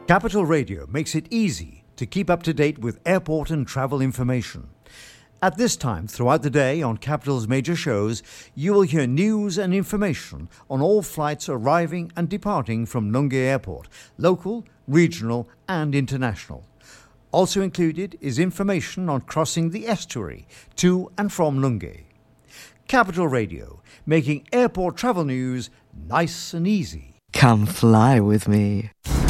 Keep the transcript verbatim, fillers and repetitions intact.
Capital Radio makes it easy to keep up to date with airport and travel information. At this time, throughout the day on Capital's major shows, you will hear news and information on all flights arriving and departing from Nunge Airport, local, regional and international. Also included is information on crossing the estuary to and from Nunge. Capital Radio, making airport travel news nice and easy. Come fly with me.